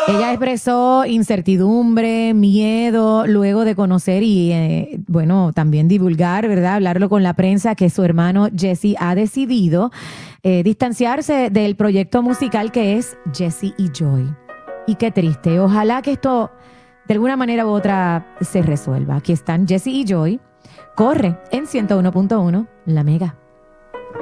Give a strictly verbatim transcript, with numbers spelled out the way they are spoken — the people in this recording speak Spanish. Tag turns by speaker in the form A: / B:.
A: Ella expresó incertidumbre, miedo, luego de conocer y, eh, bueno, también divulgar, ¿verdad? Hablarlo con la prensa, que su hermano Jesse ha decidido eh, distanciarse del proyecto musical que es Jesse y Joy. Y qué triste. Ojalá que esto, de alguna manera u otra, se resuelva. Aquí están Jesse y Joy. Corre en ciento uno punto uno, La Mega.